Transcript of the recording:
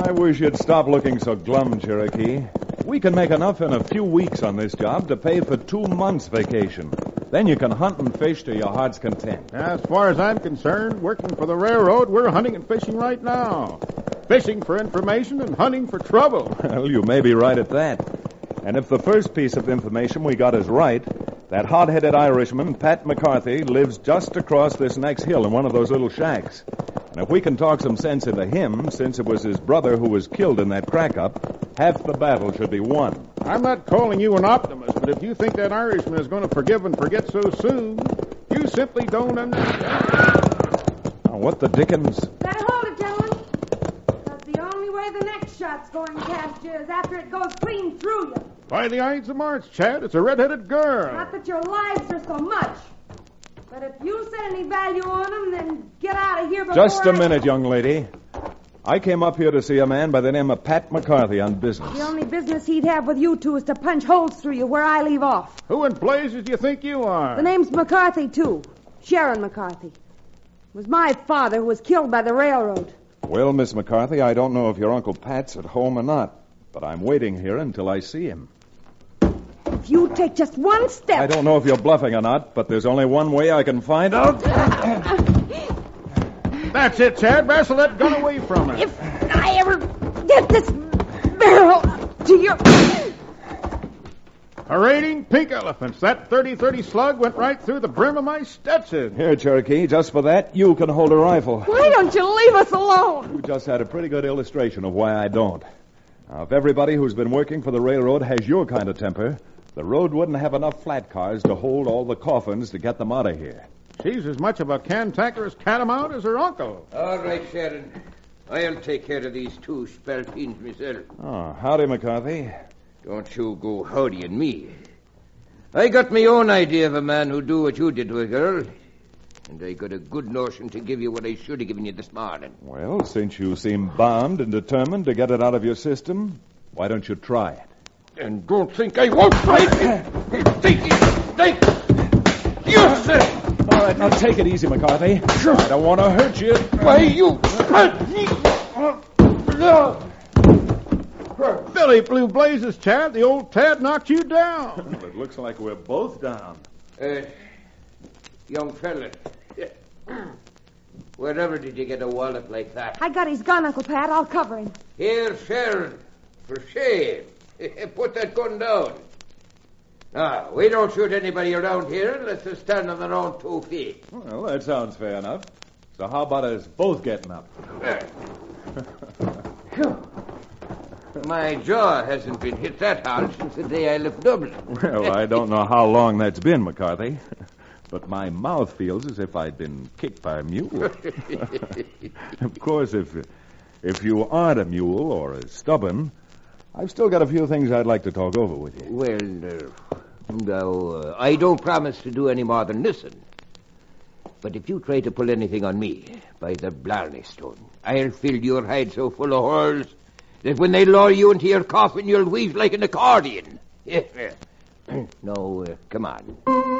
I wish you'd stop looking so glum, Cherokee. We can make enough in a few weeks on this job to pay for 2 months' vacation. Then you can hunt and fish to your heart's content. As far as I'm concerned, working for the railroad, we're hunting and fishing right now. Fishing for information and hunting for trouble. Well, you may be right at that. And if the first piece of information we got is right, that hot-headed Irishman, Pat McCarthy, lives just across this next hill in one of those little shacks. And if we can talk some sense into him, since it was his brother who was killed in that crack-up, half the battle should be won. I'm not calling you an optimist, but if you think that Irishman is going to forgive and forget so soon, you simply don't understand. Now, what the dickens? Better hold it, gentlemen. Because the only way the next shot's going past you is after it goes clean through you. By the Ides of March, Chad, it's a red-headed girl. Not that your lives are so much. But if you set any value on them, then get out of here before Just a minute, young lady. I came up here to see a man by the name of Pat McCarthy on business. The only business he'd have with you two is to punch holes through you where I leave off. Who in blazes do you think you are? The name's McCarthy, too. Sharon McCarthy. It was my father who was killed by the railroad. Well, Miss McCarthy, I don't know if your Uncle Pat's at home or not, but I'm waiting here until I see him. If you take just one step... I don't know if you're bluffing or not, but there's only one way I can find out. That's it, Chad. Wrestle that gun away from her. If I ever get this barrel to your... Parading pink elephants. That 30-30 slug went right through the brim of my Stetson. Here, Cherokee, just for that, you can hold a rifle. Why don't you leave us alone? You just had a pretty good illustration of why I don't. Now, if everybody who's been working for the railroad has your kind of temper, the road wouldn't have enough flat cars to hold all the coffins to get them out of here. She's as much of a cantankerous catamount as her uncle. All right, Sharon. I'll take care of these 2 spalpeens myself. Oh, howdy, McCarthy. Don't you go howdying me. I got my own idea of a man who'd do what you did to a girl. And I got a good notion to give you what I should have given you this morning. Well, since you seem bound and determined to get it out of your system, why don't you try it? And don't think I won't try it. Think you said. All right, now take it easy, McCarthy. I don't want to hurt you. Why, you... Billy Blue Blazes, Chad. The old Tad knocked you down. Well, it looks like we're both down. Young fella, wherever did you get a wallet like that? I got his gun, Uncle Pat. I'll cover him. Here, Sharon, for shame. Put that gun down. Now, we don't shoot anybody around here unless they stand on their own 2 feet. Well, that sounds fair enough. So how about us both getting up? My jaw hasn't been hit that hard since the day I left Dublin. Well, I don't know how long that's been, McCarthy. But my mouth feels as if I'd been kicked by a mule. Of course, if you aren't a mule or as stubborn, I've still got a few things I'd like to talk over with you. Well, I don't promise to do any more than listen. But if you try to pull anything on me, by the Blarney Stone, I'll fill your hide so full of holes that when they lower you into your coffin, you'll wheeze like an accordion. No, come on.